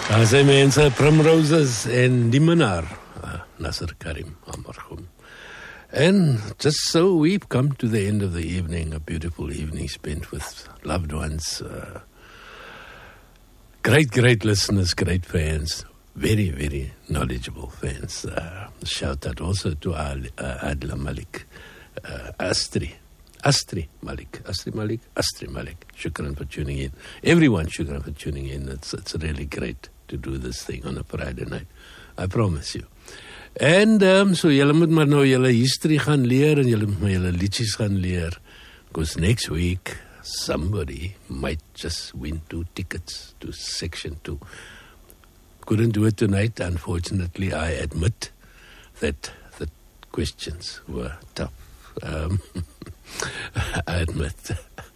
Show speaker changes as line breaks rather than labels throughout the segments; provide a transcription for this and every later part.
Sy mense, Primroses en die minnaar, Nasser Karim Almarhum. And just so we've come to the end of the evening, a beautiful evening spent with loved ones, great listeners, great fans, very, very knowledgeable fans. Shout out also to Adla Malik, Astri Malik. Shukran for tuning in. Everyone, shukran for tuning in. It's really great to do this thing on a Friday night. I promise you. And so julle moet maar nou julle history gaan leer en julle moet maar julle liedjies gaan leer. Because next week somebody might just win 2 tickets to section 2. Couldn't do it tonight, unfortunately. I admit that the questions were tough. I admit.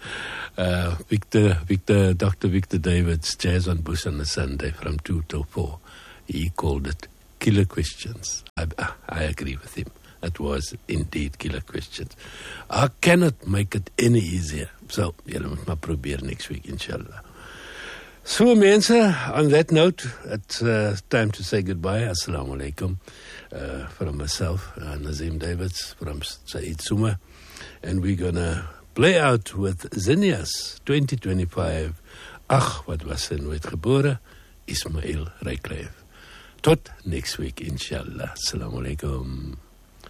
Dr. Victor David's Jazz on Bush on a Sunday from 2 till 4. He called it killer questions. I agree with him. It was indeed killer questions. I cannot make it any easier. So, julle moet maar probeer next week, inshallah. So, mense, on that note, it's time to say goodbye. Assalamu alaikum. From myself, Nazim Davids, from Said Suma. And we're going to play out with Zinnias 2025. Ach, wat was sy nooit gebore? Ismail Rijkleef. Tot next week, inshallah. Assalamu alaikum.